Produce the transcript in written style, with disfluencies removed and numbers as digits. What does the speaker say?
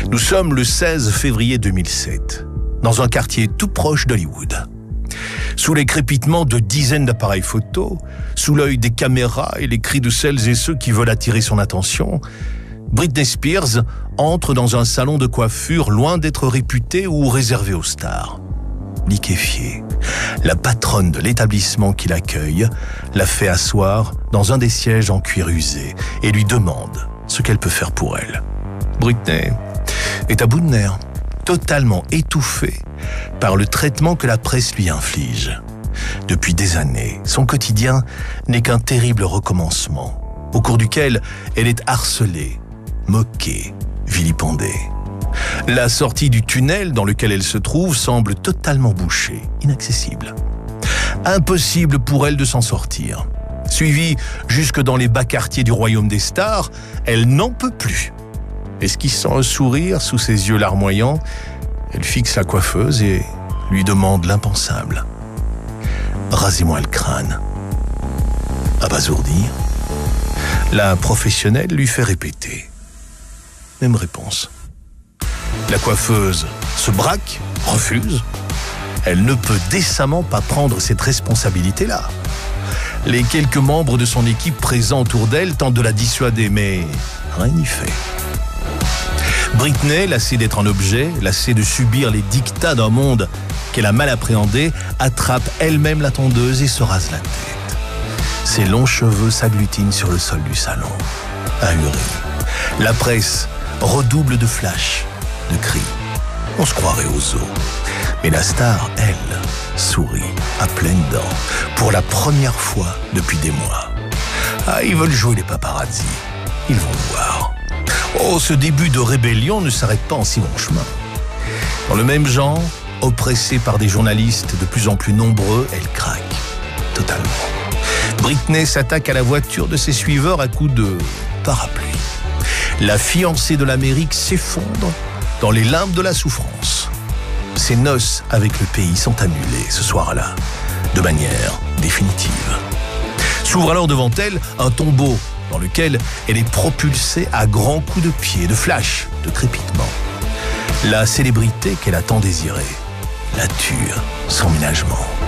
Nous sommes le 16 février 2007, dans un quartier tout proche d'Hollywood. Sous les crépitements de dizaines d'appareils photo, sous l'œil des caméras et les cris de celles et ceux qui veulent attirer son attention, Britney Spears entre dans un salon de coiffure loin d'être réputé ou réservé aux stars. Liquéfiée, la patronne de l'établissement qui l'accueille la fait asseoir dans un des sièges en cuir usé et lui demande ce qu'elle peut faire pour elle. Britney est à bout de nerfs, totalement étouffée par le traitement que la presse lui inflige. Depuis des années, son quotidien n'est qu'un terrible recommencement, au cours duquel elle est harcelée, moquée, vilipendée. La sortie du tunnel dans lequel elle se trouve semble totalement bouchée, inaccessible. Impossible pour elle de s'en sortir. Suivie jusque dans les bas quartiers du royaume des stars, elle n'en peut plus. Esquissant un sourire sous ses yeux larmoyants, elle fixe la coiffeuse et lui demande l'impensable. « Rasez-moi le crâne. » Abasourdie, la professionnelle lui fait répéter. Même réponse. La coiffeuse se braque, refuse. Elle ne peut décemment pas prendre cette responsabilité-là. Les quelques membres de son équipe présents autour d'elle tentent de la dissuader, mais rien n'y fait. Britney, lassée d'être un objet, lassée de subir les dictats d'un monde qu'elle a mal appréhendé, attrape elle-même la tondeuse et se rase la tête. Ses longs cheveux s'agglutinent sur le sol du salon. Ahurée, la presse redouble de flashs, de cris. On se croirait aux zoo. Mais la star, elle, sourit à pleines dents pour la première fois depuis des mois. Ah, ils veulent jouer les paparazzi. Ils vont voir. Oh, ce début de rébellion ne s'arrête pas en si bon chemin. Dans le même genre, oppressée par des journalistes de plus en plus nombreux, elle craque totalement. Britney s'attaque à la voiture de ses suiveurs à coups de parapluie. La fiancée de l'Amérique s'effondre dans les limbes de la souffrance. Ses noces avec le pays sont annulées ce soir-là, de manière définitive. S'ouvre alors devant elle un tombeau dans lequel elle est propulsée à grands coups de pied, de flash, de crépitement. La célébrité qu'elle a tant désirée la tue sans ménagement.